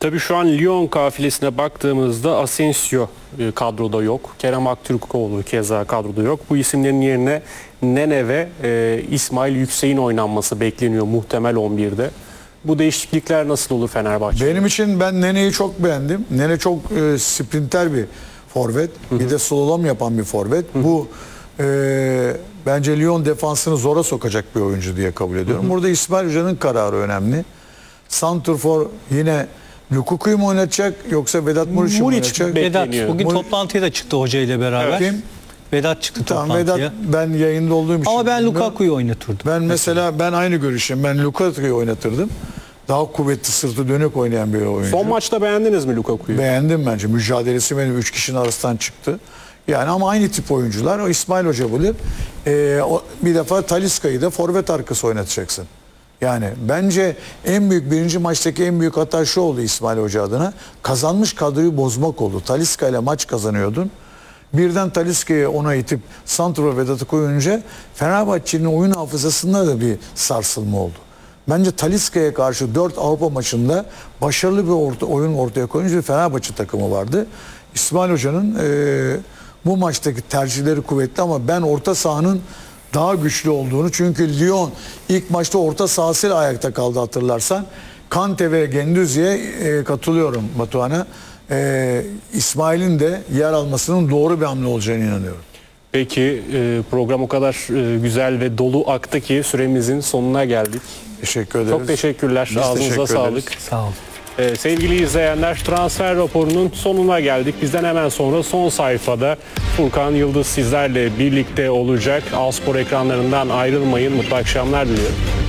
Tabii şu an Lyon kafilesine baktığımızda Asensio kadroda yok. Kerem Aktürkoğlu keza kadroda yok. Bu isimlerin yerine Nene ve İsmail Yüksek'in oynanması bekleniyor muhtemel 11'de. Bu değişiklikler nasıl olur Fenerbahçe? Benim için ben Nene'yi çok beğendim. Nene çok sprinter bir forvet. Bir de slalom yapan bir forvet. Bu bence Lyon defansını zora sokacak bir oyuncu diye kabul ediyorum. Burada İsmail Hoca'nın kararı önemli. Santrfor yine Lukaku'yu mu oynatacak yoksa Vedat Muriç'i mi oynatacak? Bekleniyor. Vedat bugün toplantıya da çıktı hoca ile beraber. Kim? Vedat çıktı Tamam, toplantıya. Vedat, ben yayında olduğum için. Ama ben bilmiyorum. Lukaku'yu oynatırdım. Ben mesela ben aynı görüşüm. Ben Lukaku'yu oynatırdım. Daha kuvvetli, sırtı dönük oynayan bir oyuncu. Son maçta beğendiniz mi Lukaku'yu? Beğendim bence. Mücadelesi benim 3 kişinin arasından çıktı. Yani ama aynı tip oyuncular. O İsmail Hoca bilir. Bir defa Talisca'yı da forvet arkası oynatacaksın. Yani bence birinci maçtaki en büyük hata şu oldu İsmail Hoca adına. Kazanmış kadroyu bozmak oldu. Talisca ile maç kazanıyordun. Birden Talisca'yı ona itip Santrfor Vedat'ı koyunca Fenerbahçe'nin oyun hafızasında da bir sarsılma oldu. Bence Talisca'ya karşı 4 Avrupa maçında başarılı bir oyun ortaya koyunca bir Fenerbahçe takımı vardı. İsmail Hoca'nın bu maçtaki tercihleri kuvvetli ama ben orta sahanın daha güçlü olduğunu, çünkü Lyon ilk maçta orta sahasıyla ayakta kaldı hatırlarsan. Kante ve Gendouzi'ye katılıyorum Batuhan'a. İsmail'in de yer almasının doğru bir hamle olacağını inanıyorum. Peki program o kadar güzel ve dolu aktı ki süremizin sonuna geldik. Teşekkür ederiz. Çok teşekkürler. Biz Ağzınıza teşekkür sağlık. ederiz. Sağ olun. Sevgili izleyenler, transfer raporunun sonuna geldik. Bizden hemen sonra son sayfada Furkan Yıldız sizlerle birlikte olacak. Alspor ekranlarından ayrılmayın. Mutlu akşamlar diliyorum.